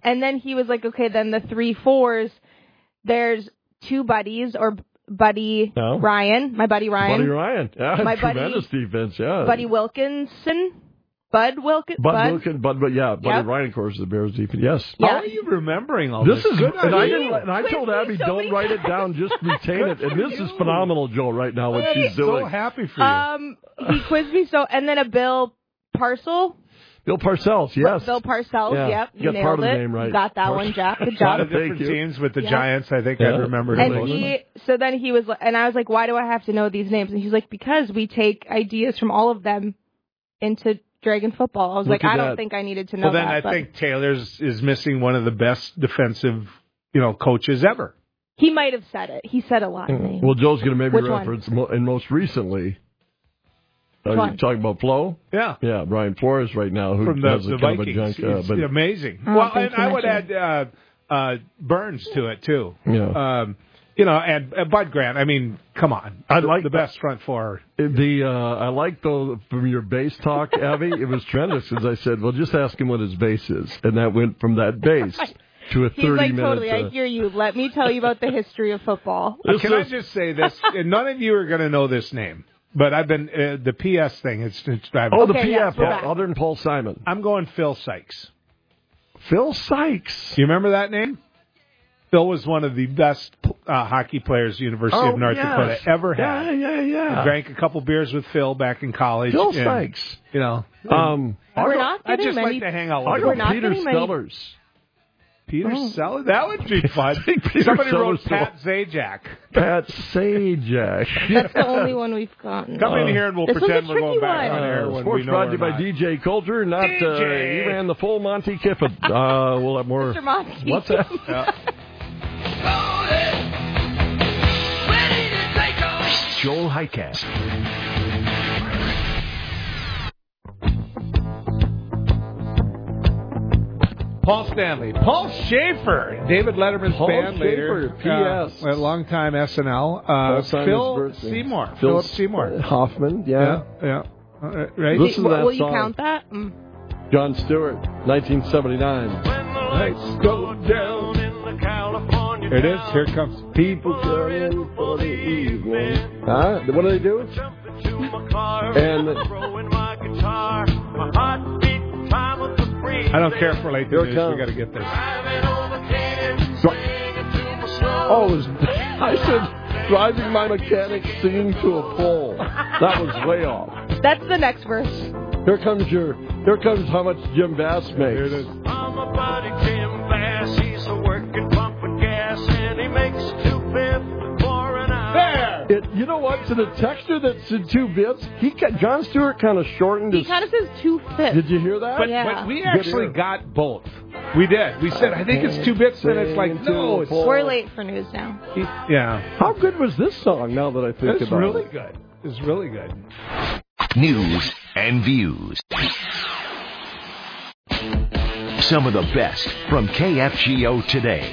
And then he was like, okay, then the 3-4s, there's two buddies or Ryan, my buddy Ryan. Buddy Ryan. Yeah, my tremendous defense, yeah. Buddy Wilkinson. Buddy Ryan, of course, the Bears defense. Yes. Yeah. How are you remembering all this? This is good. And I told Abby, don't write it down, just retain it. And this is phenomenal, Joe, right now, what she's doing. So happy for you. He quizzed me and then a Bill Parcells. Bill Parcells, yes. Bill Parcells, yep. You got part of the name right. Got that one, Jeff. Good job. A lot of different teams with the Giants, I think I remember. And so then he was, and I was like, why do I have to know these names? And he's like, because we take ideas from all of them into Dragon football. I was like, I don't think I needed to know that. Well, then I think Taylor's is missing one of the best defensive, coaches ever. He might have said it. He said a lot of names. Well, Joe's going to maybe reference, and most recently, you're talking about Flo? Yeah. Yeah, Brian Flores right now, who has a kind Vikings. of a junk. But amazing. Well, and I would add Burns to it, too. Yeah. And Bud Grant. I mean, come on. I like the best front four. I like, though, from your base talk, Abby, it was tremendous, because I said, well, just ask him what his base is. And that went from that base to a 30-minute... He's like, totally, I hear you. Let me tell you about the history of football. Can I just say this? None of you are going to know this name. But I've been, the PS thing, it's driving. Oh, the PF, other than Paul Simon. I'm going Phil Sykes. Phil Sykes. Do you remember that name? Phil was one of the best hockey players the University of North Dakota ever had. Yeah. I drank a couple beers with Phil back in college. Phil Sykes. We're not getting I'd just like to hang out with him. Peter Sellers. Peter Sellers? That would be fun. Somebody wrote Pat Zajac. Pat Zajac. That's the only one we've gotten. Come in here and we'll pretend we're going back on air when we know brought to you by DJ Coulter, not he ran the full Monty Kiffin. We'll have more. Mr. Monty. What's that? Joel Heitkamp. Paul Stanley. Paul Schaefer. David Letterman's band leader. P.S. A long-time SNL. Phil Seymour. Philip Seymour. Hoffman, yeah. Right. Will you count that? Jon Stewart, 1979. Let's go down in the California. Here it is. Here it comes. People coming for the evening. Huh? What do they do? And I don't care if we're late to news. We got to get this. I said driving my mechanic singing to a pole. That was way off. That's the next verse. Here comes how much Jim Bass makes. Here it is. I'm a buddy Jim Bass. He's a working pumping gas, and he makes 2.50 for an hour. There. You know what? To the texture that's in 2 bits, Jon Stewart kind of shortened. He kind of says 2/5. Did you hear that? But we actually got both. We did. We said, I think it's 2 bits, and it's like, no, it's... We're late for news now. Yeah. How good was this song, now that I think about it? Really good. It's really good. News and views. Some of the best from KFGO today.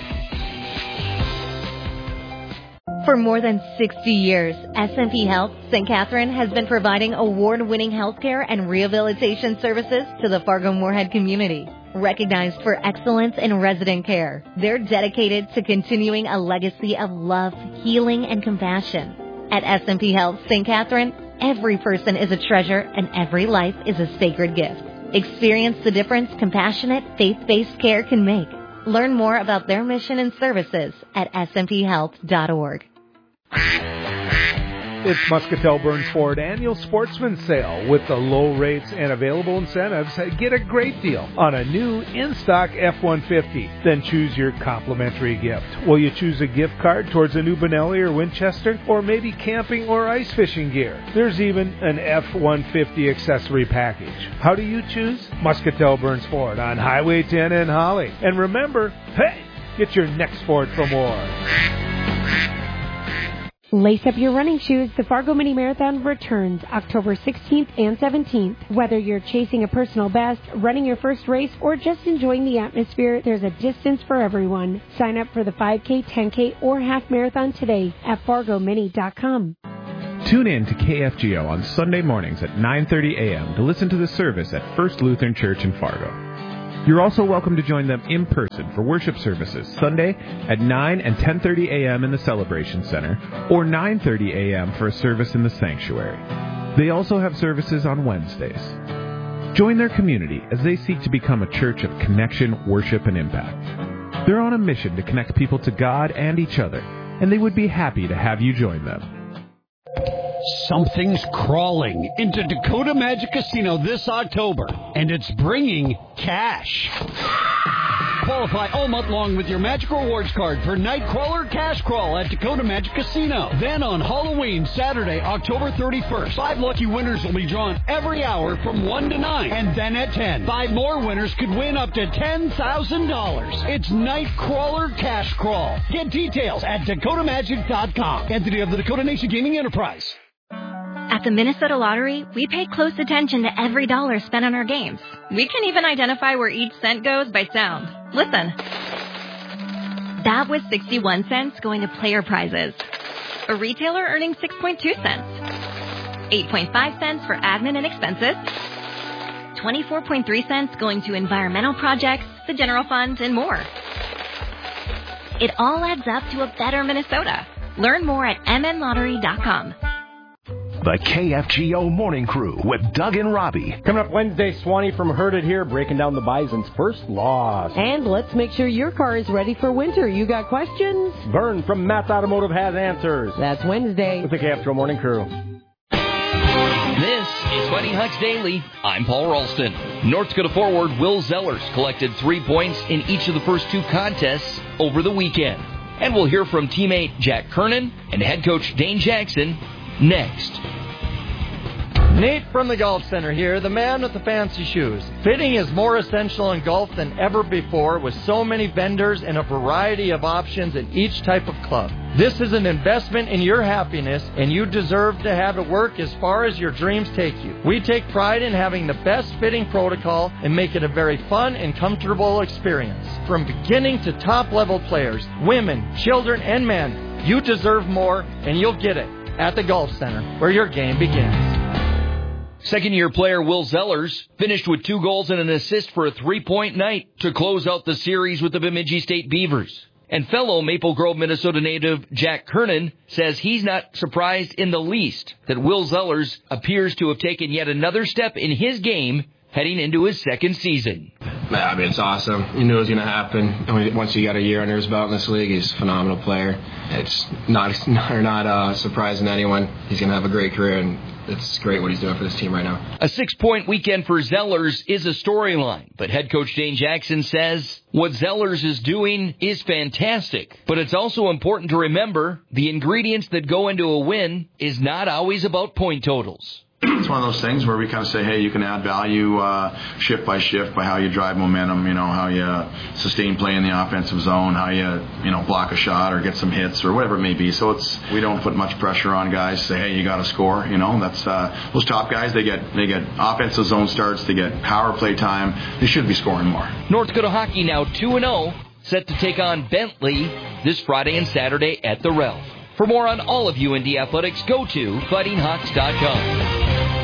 For more than 60 years, SMP Health St. Catherine has been providing award-winning healthcare and rehabilitation services to the Fargo-Moorhead community. Recognized for excellence in resident care, they're dedicated to continuing a legacy of love, healing, and compassion. At SMP Health St. Catherine, every person is a treasure and every life is a sacred gift. Experience the difference compassionate, faith-based care can make. Learn more about their mission and services at smphealth.org. It's Muscatel Burns Ford Annual Sportsman Sale. With the low rates and available incentives, get a great deal on a new in-stock F-150. Then choose your complimentary gift. Will you choose a gift card towards a new Benelli or Winchester, or maybe camping or ice fishing gear? There's even an F-150 accessory package. How do you choose? Muscatel Burns Ford on Highway 10 in Holly. And remember, hey, get your next Ford for more. Lace up your running shoes. The Fargo Mini Marathon returns October 16th and 17th. Whether you're chasing a personal best, running your first race, or just enjoying the atmosphere, there's a distance for everyone. Sign up for the 5K, 10K, or half marathon today at fargomini.com. Tune in to KFGO on Sunday mornings at 9:30 a.m. to listen to the service at First Lutheran Church in Fargo. You're also welcome to join them in person for worship services Sunday at 9 and 10:30 a.m. in the Celebration Center, or 9:30 a.m. for a service in the sanctuary. They also have services on Wednesdays. Join their community as they seek to become a church of connection, worship, and impact. They're on a mission to connect people to God and each other, and they would be happy to have you join them. Something's crawling into Dakota Magic Casino this October, and it's bringing cash. Qualify all month long with your Magic Rewards card for Nightcrawler Cash Crawl at Dakota Magic Casino. Then on Halloween, Saturday, October 31st, 5 lucky winners will be drawn every hour from 1 to 9. And then at 10, 5 more winners could win up to $10,000. It's Nightcrawler Cash Crawl. Get details at DakotaMagic.com. Entity of the Dakota Nation Gaming Enterprise. At the Minnesota Lottery, we pay close attention to every dollar spent on our games. We can even identify where each cent goes by sound. Listen. That was 61 cents going to player prizes. A retailer earning 6.2 cents. 8.5 cents for admin and expenses. 24.3 cents going to environmental projects, the general fund, and more. It all adds up to a better Minnesota. Learn more at mnlottery.com. The KFGO Morning Crew with Doug and Robbie. Coming up Wednesday, Swanee from Herded here, breaking down the Bison's first loss. And let's make sure your car is ready for winter. You got questions? Vern from Matt's Automotive has answers. That's Wednesday. With the KFGO Morning Crew. This is Fighting Hawks Daily. I'm Paul Ralston. North Dakota forward Will Zellers collected 3 points in each of the first 2 contests over the weekend. And we'll hear from teammate Jack Kernan and head coach Dane Jackson next. Nate from the Golf Center here, the man with the fancy shoes. Fitting is more essential in golf than ever before, with so many vendors and a variety of options in each type of club. This is an investment in your happiness, and you deserve to have it work as far as your dreams take you. We take pride in having the best fitting protocol and make it a very fun and comfortable experience. From beginning to top level players, women, children, and men, you deserve more, and you'll get it at the Golf Center, where your game begins. Second-year player Will Zellers finished with 2 goals and an assist for a 3-point night to close out the series with the Bemidji State Beavers. And fellow Maple Grove, Minnesota native Jack Kernan says he's not surprised in the least that Will Zellers appears to have taken yet another step in his game heading into his second season. I mean, it's awesome. You knew it was going to happen. Once he got a year under his belt in this league, he's a phenomenal player. It's not surprising to anyone. He's going to have a great career, and it's great what he's doing for this team right now. A 6-point weekend for Zellers is a storyline, but head coach Dane Jackson says what Zellers is doing is fantastic. But it's also important to remember the ingredients that go into a win is not always about point totals. It's one of those things where we kind of say, hey, you can add value shift by shift by how you drive momentum, how you sustain play in the offensive zone, how you block a shot or get some hits or whatever it may be. So we don't put much pressure on guys to say, hey, you got to score. That's those top guys. They get offensive zone starts. They get power play time. They should be scoring more. North Dakota hockey now 2-0, set to take on Bentley this Friday and Saturday at the Ralph. For more on all of UND athletics, go to fightinghawks.com.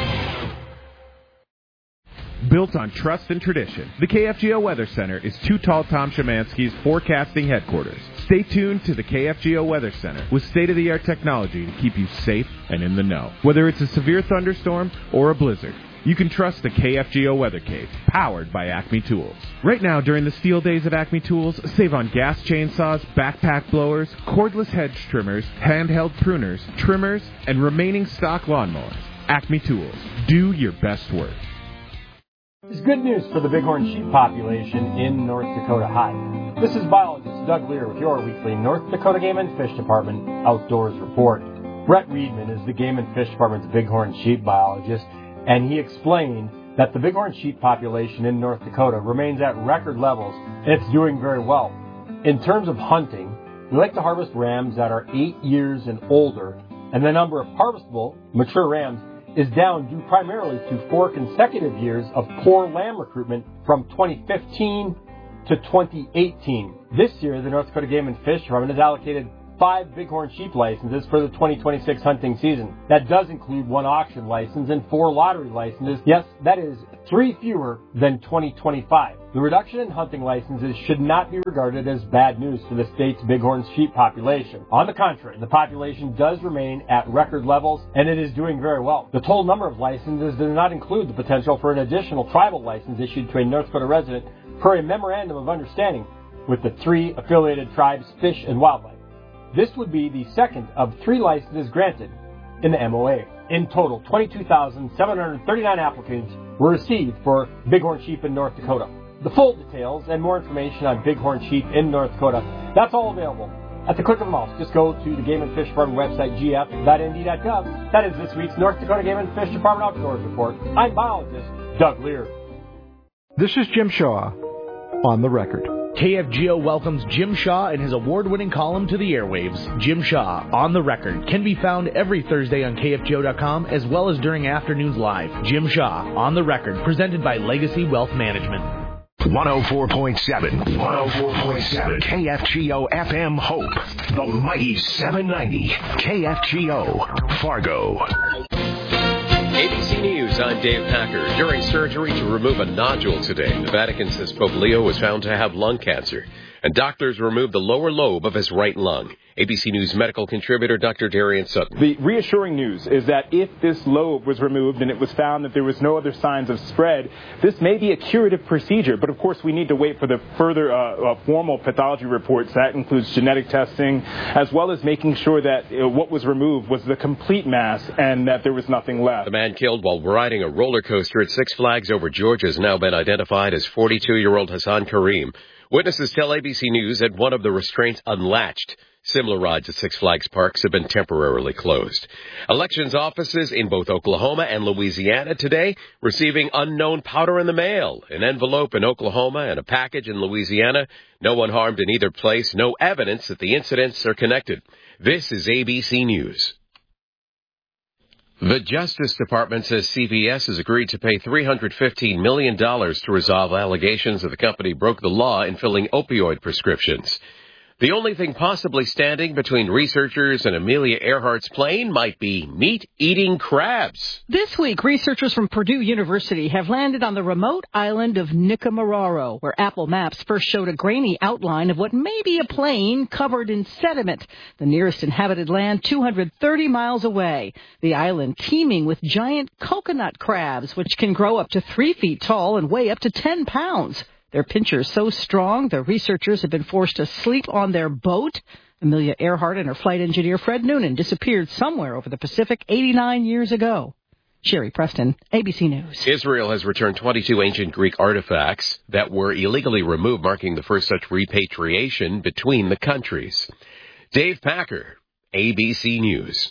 Built on trust and tradition, the KFGO Weather Center is Too Tall Tom Szymanski's forecasting headquarters. Stay tuned to the KFGO Weather Center with state-of-the-art technology to keep you safe and in the know. Whether it's a severe thunderstorm or a blizzard, you can trust the KFGO Weather Cave, powered by Acme Tools. Right now, during the steel days of Acme Tools, save on gas chainsaws, backpack blowers, cordless hedge trimmers, handheld pruners, trimmers, and remaining stock lawnmowers. Acme Tools. Do your best work. It's good news for the bighorn sheep population in North Dakota High. This is biologist Doug Lear with your weekly North Dakota Game and Fish Department Outdoors Report. Brett Reedman is the Game and Fish Department's bighorn sheep biologist, and he explained that the bighorn sheep population in North Dakota remains at record levels, and it's doing very well. In terms of hunting, we like to harvest rams that are 8 years and older, and the number of harvestable, mature rams is down due primarily to 4 consecutive years of poor lamb recruitment from 2015 to 2018. This year, the North Dakota Game and Fish Department has allocated 5 Bighorn Sheep licenses for the 2026 hunting season. That does include 1 auction license and 4 lottery licenses. Yes, that is 3 fewer than 2025. The reduction in hunting licenses should not be regarded as bad news for the state's bighorn sheep population. On the contrary, the population does remain at record levels, and it is doing very well. The total number of licenses does not include the potential for an additional tribal license issued to a North Dakota resident per a memorandum of understanding with the 3 affiliated tribes, Fish and Wildlife. This would be the second of 3 licenses granted in the MOA. In total, 22,739 applicants were received for bighorn sheep in North Dakota. The full details and more information on bighorn sheep in North Dakota, that's all available at the click of a mouse. Just go to the Game and Fish Department website, gf.nd.gov. That is this week's North Dakota Game and Fish Department Outdoors Report. I'm biologist Doug Lear. This is Jim Shaw on the record. KFGO welcomes Jim Shaw and his award-winning column to the airwaves. Jim Shaw, On the Record, can be found every Thursday on KFGO.com as well as during afternoons live. Jim Shaw, On the Record, presented by Legacy Wealth Management. 104.7 KFGO FM Hope, the mighty 790 KFGO Fargo. ABC News, I'm Dave Packer. During surgery to remove a nodule today, the Vatican says Pope Leo was found to have lung cancer, and doctors removed the lower lobe of his right lung. ABC News medical contributor Dr. Darian Sutton. The reassuring news is that if this lobe was removed and it was found that there was no other signs of spread, this may be a curative procedure. But of course, we need to wait for the further formal pathology reports. That includes genetic testing, as well as making sure that what was removed was the complete mass and that there was nothing left. The man killed while riding a roller coaster at Six Flags over Georgia has now been identified as 42-year-old Hassan Kareem. Witnesses tell ABC News that one of the restraints unlatched. Similar rides at Six Flags parks have been temporarily closed. Elections offices in both Oklahoma and Louisiana today receiving unknown powder in the mail. An envelope in Oklahoma and a package in Louisiana. No one harmed in either place. No evidence that the incidents are connected. This is ABC News. The Justice Department says CVS has agreed to pay $315 million to resolve allegations that the company broke the law in filling opioid prescriptions. The only thing possibly standing between researchers and Amelia Earhart's plane might be meat-eating crabs. This week, researchers from Purdue University have landed on the remote island of Nikumaroro, where Apple Maps first showed a grainy outline of what may be a plane covered in sediment. The nearest inhabited land 230 miles away. The island teeming with giant coconut crabs, which can grow up to 3 feet tall and weigh up to 10 pounds. Their pincher is so strong, the researchers have been forced to sleep on their boat. Amelia Earhart and her flight engineer Fred Noonan disappeared somewhere over the Pacific 89 years ago. Sherry Preston, ABC News. Israel has returned 22 ancient Greek artifacts that were illegally removed, marking the first such repatriation between the countries. Dave Packer, ABC News.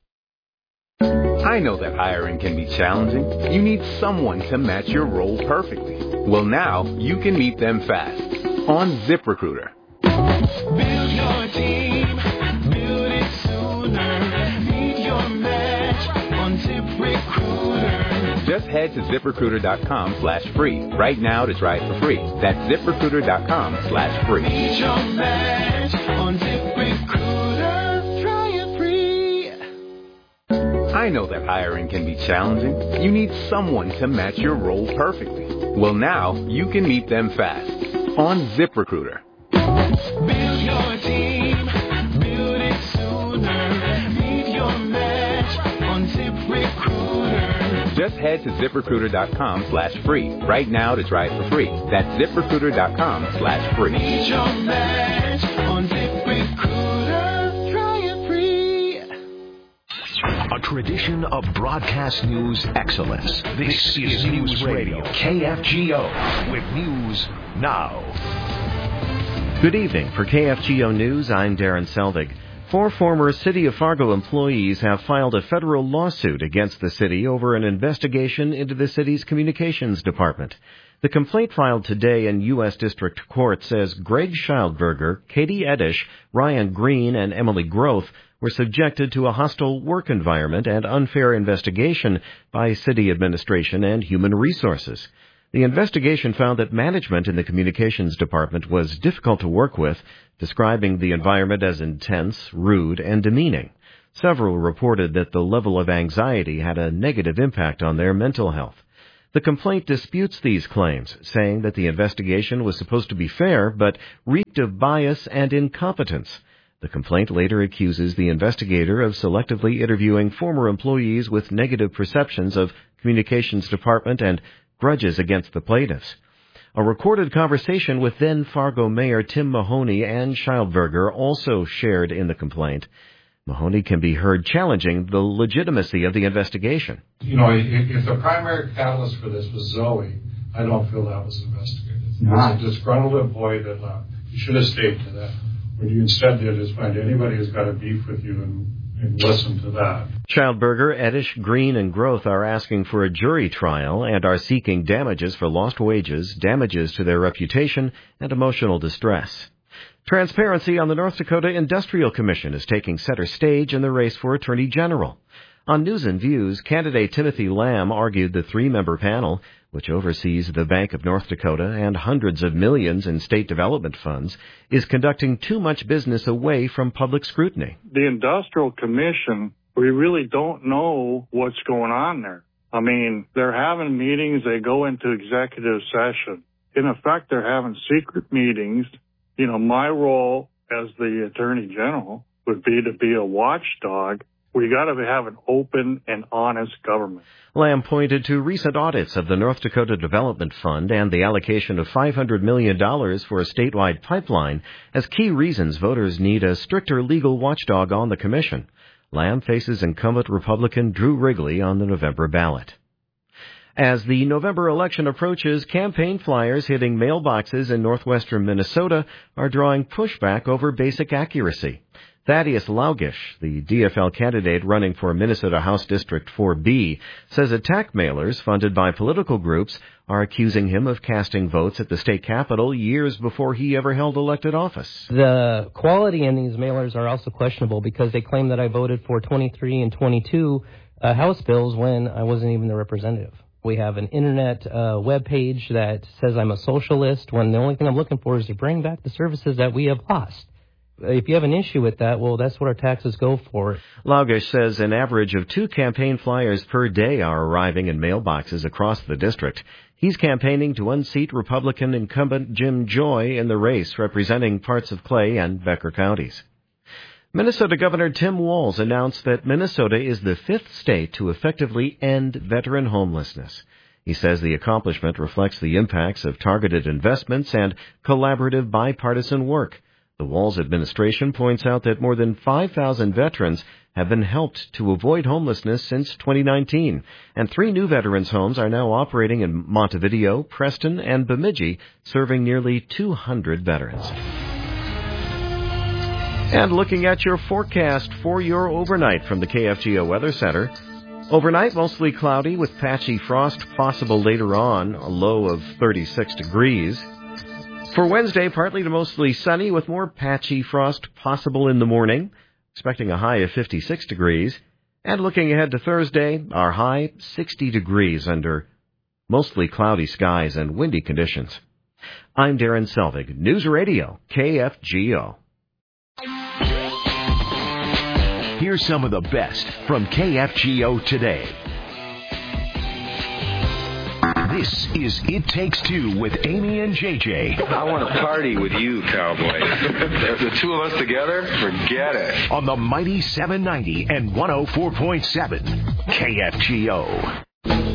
I know that hiring can be challenging. You need someone to match your role perfectly. Well, now you can meet them fast on ZipRecruiter. Build your team, build it sooner. Meet your match on ZipRecruiter. Just head to ZipRecruiter.com/free right now to try it for free. That's ZipRecruiter.com/free. Meet your match on ZipRecruiter. Try it free. I know that hiring can be challenging. You need someone to match your role perfectly. Well, now you can meet them fast on ZipRecruiter. Build your team, build it sooner. Meet your match on ZipRecruiter. Just head to ZipRecruiter.com/free right now to try it for free. That's ZipRecruiter.com/free. Meet your match on ZipRecruiter. Try it free. A tradition of broadcast news excellence. This is News Radio, KFGO, with News Now. Good evening. For KFGO News, I'm Darren Selvig. 4 former City of Fargo employees have filed a federal lawsuit against the city over an investigation into the city's communications department. The complaint filed today in U.S. District Court says Greg Schildberger, Katie Edish, Ryan Green, and Emily Groth were subjected to a hostile work environment and unfair investigation by city administration and human resources. The investigation found that management in the communications department was difficult to work with, describing the environment as intense, rude, and demeaning. Several reported that the level of anxiety had a negative impact on their mental health. The complaint disputes these claims, saying that the investigation was supposed to be fair, but reeked of bias and incompetence. The complaint later accuses the investigator of selectively interviewing former employees with negative perceptions of communications department and grudges against the plaintiffs. A recorded conversation with then Fargo Mayor Tim Mahoney and Schildberger also shared in the complaint. Mahoney can be heard challenging the legitimacy of the investigation. If the primary catalyst for this was Zoe, I don't feel that was investigated. It was a disgruntled employee that left. You should have stayed to that. What you instead did is find anybody who's got a beef with you and listen to that. Schildberger, Edish, Green, and Groth are asking for a jury trial and are seeking damages for lost wages, damages to their reputation, and emotional distress. Transparency on the North Dakota Industrial Commission is taking center stage in the race for Attorney General. On News and Views, candidate Timothy Lamb argued the three-member panel, which oversees the Bank of North Dakota and hundreds of millions in state development funds, is conducting too much business away from public scrutiny. The Industrial Commission, we really don't know what's going on there. I mean, they're having meetings, they go into executive session. In effect, they're having secret meetings. My role as the Attorney General would be a watchdog. We got to have an open and honest government. Lamb pointed to recent audits of the North Dakota Development Fund and the allocation of $500 million for a statewide pipeline as key reasons voters need a stricter legal watchdog on the commission. Lamb faces incumbent Republican Drew Wrigley on the November ballot. As the November election approaches, campaign flyers hitting mailboxes in northwestern Minnesota are drawing pushback over basic accuracy. Thaddeus Laugish, the DFL candidate running for Minnesota House District 4B, says attack mailers funded by political groups are accusing him of casting votes at the state capitol years before he ever held elected office. The quality in these mailers are also questionable because they claim that I voted for 23 and 22 House bills when I wasn't even the representative. We have an internet web page that says I'm a socialist when the only thing I'm looking for is to bring back the services that we have lost. If you have an issue with that, well, that's what our taxes go for. Laugish says an average of 2 campaign flyers per day are arriving in mailboxes across the district. He's campaigning to unseat Republican incumbent Jim Joy in the race representing parts of Clay and Becker counties. Minnesota Governor Tim Walz announced that Minnesota is the 5th state to effectively end veteran homelessness. He says the accomplishment reflects the impacts of targeted investments and collaborative bipartisan work. The Walz administration points out that more than 5,000 veterans have been helped to avoid homelessness since 2019, and 3 new veterans' homes are now operating in Montevideo, Preston, and Bemidji, serving nearly 200 veterans. And looking at your forecast for your overnight from the KFGO Weather Center. Overnight, mostly cloudy with patchy frost possible later on, a low of 36 degrees. For Wednesday, partly to mostly sunny with more patchy frost possible in the morning, expecting a high of 56 degrees. And looking ahead to Thursday, our high 60 degrees under mostly cloudy skies and windy conditions. I'm Darren Selvig, News Radio, KFGO. Here's some of the best from KFGO today. This is It Takes Two with Amy and JJ. I want to party with you, cowboy. The two of us together, forget it. On the mighty 790 and 104.7 KFGO.